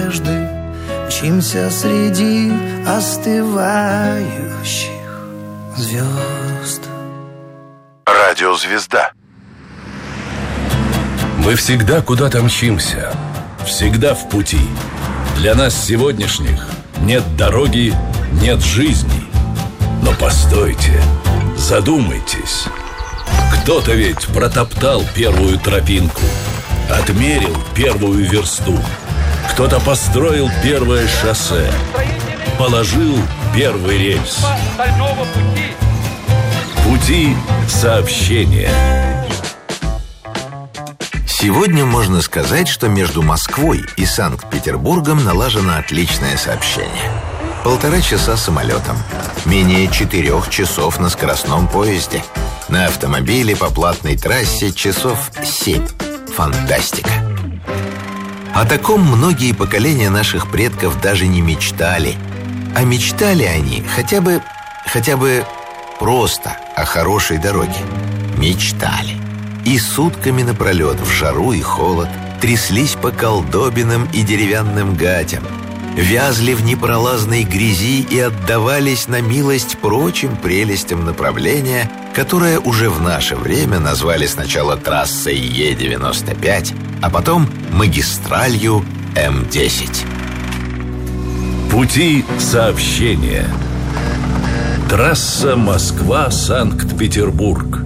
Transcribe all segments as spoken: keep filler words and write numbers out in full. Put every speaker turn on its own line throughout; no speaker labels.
надежды, мчимся среди остывающих звезд.
Радиозвезда.
Мы всегда куда-то мчимся, всегда в пути. Для нас сегодняшних нет дороги, нет жизни. Но постойте, задумайтесь. Кто-то ведь протоптал первую тропинку, отмерил первую версту. Кто-то построил первое шоссе, положил первый рельс. Пути сообщения.
Сегодня можно сказать, что между Москвой и Санкт-Петербургом налажено отличное сообщение. Полтора часа самолетом, менее четырех часов на скоростном поезде. На автомобиле по платной трассе часов семь. Фантастика! О таком многие поколения наших предков даже не мечтали. А мечтали они хотя бы, хотя бы просто о хорошей дороге. Мечтали. И сутками напролет в жару и холод тряслись по колдобинам и деревянным гатям, вязли в непролазной грязи и отдавались на милость прочим прелестям направления, которое уже в наше время назвали сначала трассой Е девяносто пять, а потом магистралью М десять.
Пути сообщения. Трасса Москва-Санкт-Петербург.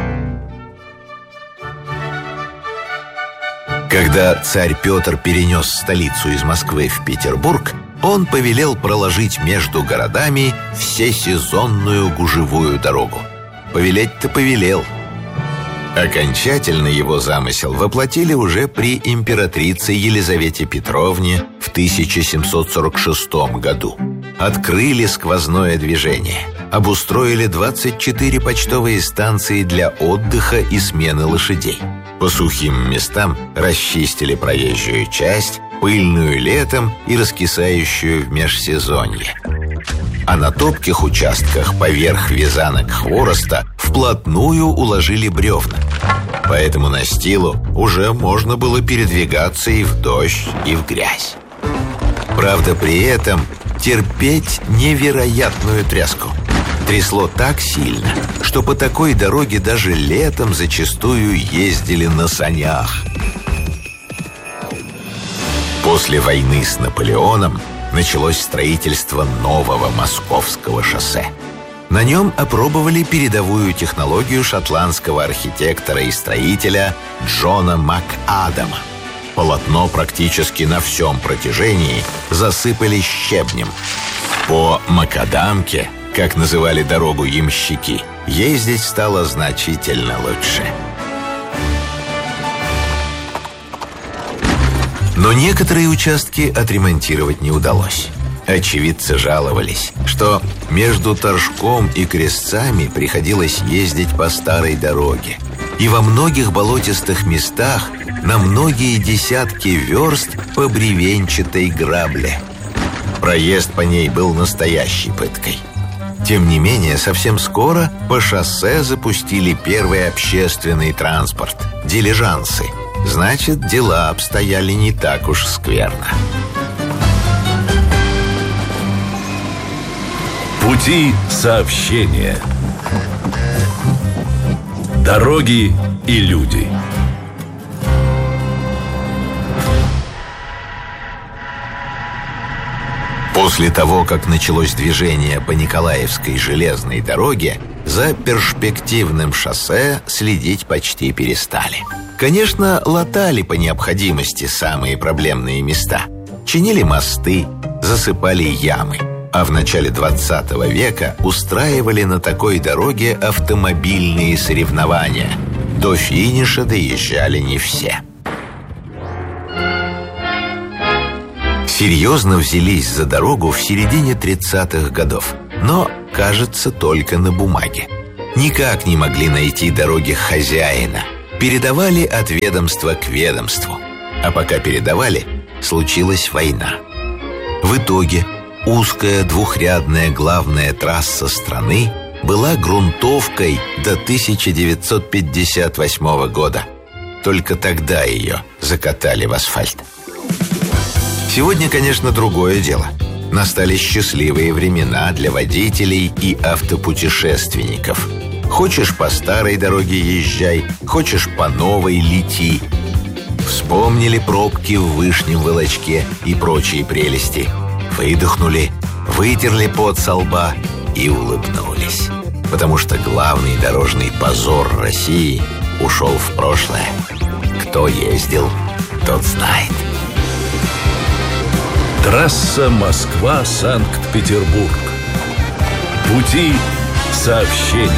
Когда царь Петр перенес столицу из Москвы в Петербург, он повелел проложить между городами всесезонную гужевую дорогу. Повелеть-то повелел. Окончательно его замысел воплотили уже при императрице Елизавете Петровне в тысяча семьсот сорок шестом году. Открыли сквозное движение, обустроили двадцать четыре почтовые станции для отдыха и смены лошадей. По сухим местам расчистили проезжую часть, пыльную летом и раскисающую в межсезонье. А на топких участках поверх вязанок хвороста вплотную уложили бревна. Поэтому настилу уже можно было передвигаться и в дождь, и в грязь. Правда, при этом терпеть невероятную тряску. Трясло так сильно, что по такой дороге даже летом зачастую ездили на санях. После войны с Наполеоном началось строительство нового Московского шоссе. На нем опробовали передовую технологию шотландского архитектора и строителя Джона МакАдама. Полотно практически на всем протяжении засыпали щебнем. По макадамке, как называли дорогу ямщики, ездить стало значительно лучше. Но некоторые участки отремонтировать не удалось. Очевидцы жаловались, что между Торжком и Крестцами приходилось ездить по старой дороге. И во многих болотистых местах на многие десятки верст по бревенчатой грабле. Проезд по ней был настоящей пыткой. Тем не менее, совсем скоро по шоссе запустили первый общественный транспорт – дилижансы. Значит, дела обстояли не так уж скверно.
Пути сообщения. Дороги и люди.
После того, как началось движение по Николаевской железной дороге, за перспективным шоссе следить почти перестали. Конечно, латали по необходимости самые проблемные места. Чинили мосты, засыпали ямы. А в начале двадцатого века устраивали на такой дороге автомобильные соревнования. До финиша доезжали не все. Серьезно взялись за дорогу в середине тридцатых годов, но, кажется, только на бумаге. Никак не могли найти дороги хозяина. Передавали от ведомства к ведомству. А пока передавали, случилась война. В итоге узкая двухрядная главная трасса страны была грунтовкой до тысяча девятьсот пятьдесят восьмого года. Только тогда ее закатали в асфальт. Сегодня, конечно, другое дело. Настали счастливые времена для водителей и автопутешественников. Хочешь по старой дороге езжай, хочешь по новой лети. Вспомнили пробки в Вышнем Волочке и прочие прелести. Выдохнули, вытерли пот со лба и улыбнулись. Потому что главный дорожный позор России ушел в прошлое. Кто ездил, тот знает.
Трасса Москва-Санкт-Петербург. Пути сообщения.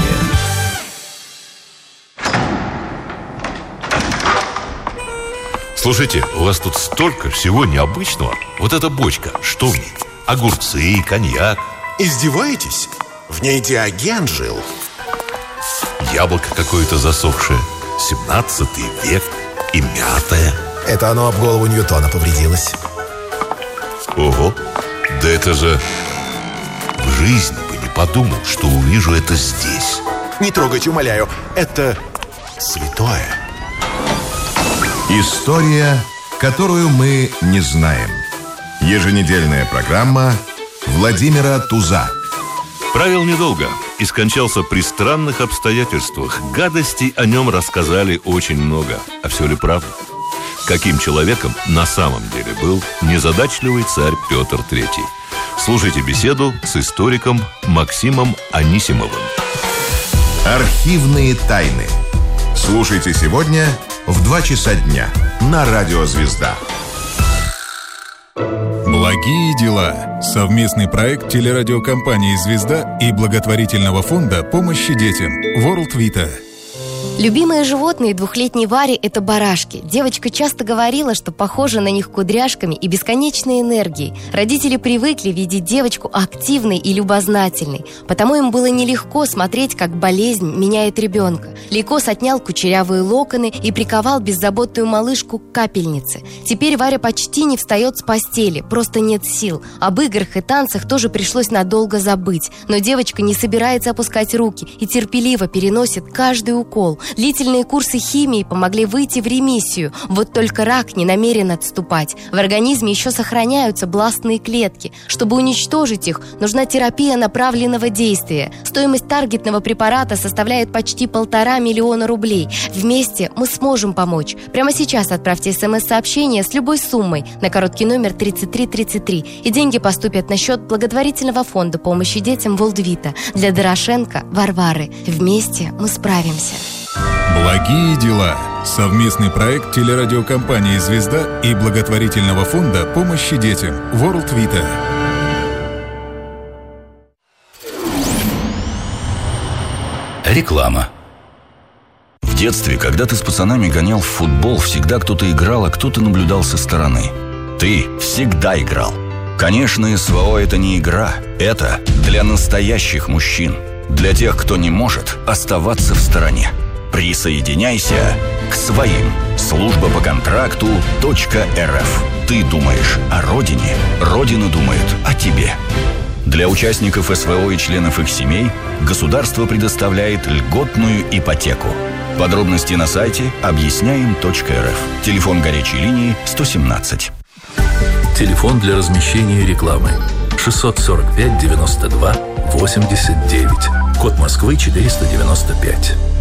Слушайте, у вас тут столько всего необычного. Вот эта бочка, что в ней? Огурцы, коньяк.
Издеваетесь? В ней Диоген жил.
Яблоко какое-то засохшее. семнадцатый век и мятое.
Это оно об голову Ньютона повредилось.
Ого, да это же... В жизни бы не подумал, что увижу это здесь.
Не трогайте, умоляю. Это святое.
История, которую мы не знаем. Еженедельная программа Владимира Туза.
Правил недолго и скончался при странных обстоятельствах. Гадостей о нем рассказали очень много. А все ли правда? Каким человеком на самом деле был незадачливый царь Петр Третий? Слушайте беседу с историком Максимом Анисимовым.
Архивные тайны. Слушайте сегодня в два часа дня на Радио Звезда.
Благие дела. Совместный проект телерадиокомпании «Звезда» и благотворительного фонда помощи детям World Vita.
Любимые животные двухлетней Вари – это барашки. Девочка часто говорила, что похожа на них кудряшками и бесконечной энергией. Родители привыкли видеть девочку активной и любознательной, потому им было нелегко смотреть, как болезнь меняет ребенка. Лейкоз отнял кучерявые локоны и приковал беззаботную малышку к капельнице. Теперь Варя почти не встает с постели, просто нет сил. Об играх и танцах тоже пришлось надолго забыть. Но девочка не собирается опускать руки и терпеливо переносит каждый укол. Длительные курсы химии помогли выйти в ремиссию. Вот только рак не намерен отступать. В организме еще сохраняются бластные клетки. Чтобы уничтожить их, нужна терапия направленного действия. Стоимость таргетного препарата составляет почти полтора миллиона рублей. Вместе мы сможем помочь. Прямо сейчас отправьте смс-сообщение с любой суммой на короткий номер тридцать три тридцать три, и деньги поступят на счет благотворительного фонда помощи детям World Vita для Дорошенко Варвары. Вместе мы справимся.
Благие дела. Совместный проект телерадиокомпании «Звезда» и благотворительного фонда помощи детям World Vita.
Реклама. В детстве, когда ты с пацанами гонял в футбол, всегда кто-то играл, а кто-то наблюдал со стороны. Ты всегда играл. Конечно, СВО – это не игра. Это для настоящих мужчин. Для тех, кто не может оставаться в стороне. Присоединяйся к своим. Служба по контракту .рф. Ты думаешь о родине, родина думает о тебе. Для участников СВО и членов их семей государство предоставляет льготную ипотеку. Подробности на сайте объясняем точка эр эф. Телефон горячей линии сто семнадцать.
Телефон для размещения рекламы шестьсот сорок пять девяносто два восемьдесят девять. Код Москвы четыреста девяносто пять.